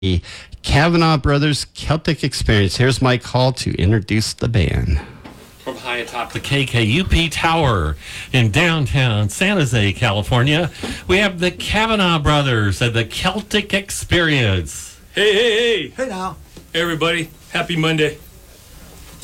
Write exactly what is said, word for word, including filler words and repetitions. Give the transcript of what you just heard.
the Kavanaugh Brothers Celtic Experience. Here's Mike Hall to introduce the band. From high atop the K K U P Tower in downtown San Jose, California, we have the Kavanaugh Brothers and the Celtic Experience. Hey, hey, hey. Hey now. Hey, everybody. Happy Monday.